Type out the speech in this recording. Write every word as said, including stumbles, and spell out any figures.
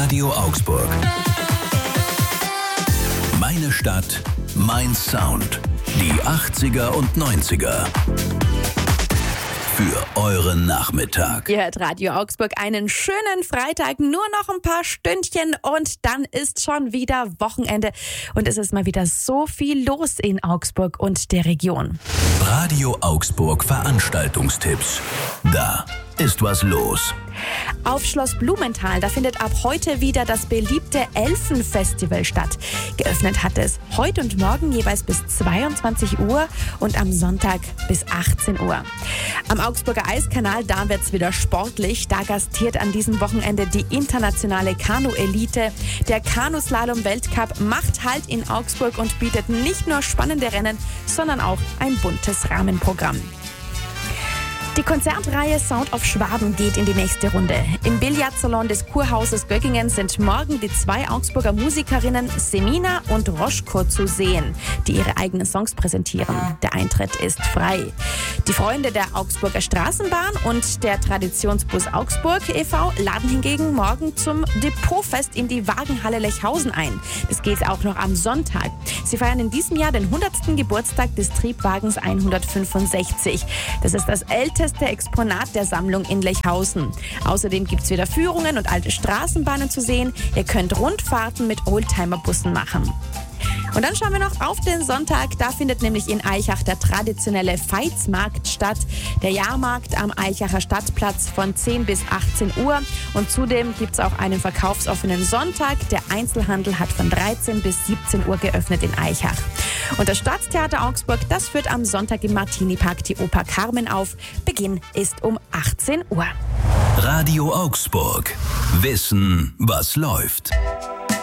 Radio Augsburg. Meine Stadt, mein Sound. Die achtziger und neunziger. Für euren Nachmittag. Ihr hört Radio Augsburg, einen schönen Freitag, nur noch ein paar Stündchen und dann ist schon wieder Wochenende und es ist mal wieder so viel los in Augsburg und der Region. Radio Augsburg Veranstaltungstipps. Da ist was los. Auf Schloss Blumenthal, da findet ab heute wieder das beliebte Elfenfestival statt. Geöffnet hat es heute und morgen jeweils bis zweiundzwanzig Uhr und am Sonntag bis achtzehn Uhr. Am Augsburger Eiskanal, da wird's wieder sportlich. Da gastiert an diesem Wochenende die internationale Kanu-Elite. Der Kanuslalom-Weltcup macht Halt in Augsburg und bietet nicht nur spannende Rennen, sondern auch ein buntes Rahmenprogramm. Die Konzertreihe Sound of Schwaben geht in die nächste Runde. Im Billardsalon des Kurhauses Göggingen sind morgen die zwei Augsburger Musikerinnen Semina und Roschko zu sehen, die ihre eigenen Songs präsentieren. Der Eintritt ist frei. Die Freunde der Augsburger Straßenbahn und der Traditionsbus Augsburg e V laden hingegen morgen zum Depotfest in die Wagenhalle Lechhausen ein. Das geht auch noch am Sonntag. Sie feiern in diesem Jahr den hundertsten Geburtstag des Triebwagens hundertfünfundsechzig. Das ist das älteste Exponat der Sammlung in Lechhausen. Außerdem gibt es wieder Führungen und alte Straßenbahnen zu sehen. Ihr könnt Rundfahrten mit Oldtimer-Bussen machen. Und dann schauen wir noch auf den Sonntag. Da findet nämlich in Aichach der traditionelle Veitsmarkt statt. Der Jahrmarkt am Aichacher Stadtplatz von zehn bis achtzehn Uhr. Und zudem gibt es auch einen verkaufsoffenen Sonntag. Der Einzelhandel hat von dreizehn bis siebzehn Uhr geöffnet in Aichach. Und das Staatstheater Augsburg, das führt am Sonntag im Martini-Park die Oper Carmen auf. Beginn ist um achtzehn Uhr. Radio Augsburg. Wissen, was läuft.